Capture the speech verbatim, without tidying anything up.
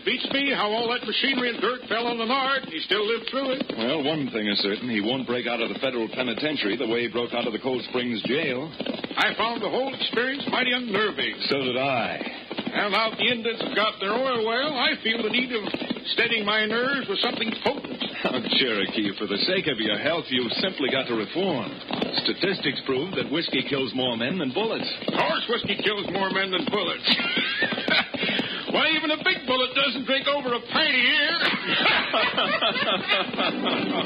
beats me how all that machinery and dirt fell on the Nard, and he still lived through it. Well, one thing is certain. He won't break out of the federal penitentiary the way he broke out of the Cold Springs jail. I found the whole experience mighty unnerving. So did I. And now that the Indians have got their oil well, I feel the need of steadying my nerves with something potent. Oh, Cherokee, for the sake of your health, you've simply got to reform. Statistics prove that whiskey kills more men than bullets. Of course whiskey kills more men than bullets. Why, even a big bullet doesn't drink over a pint a year.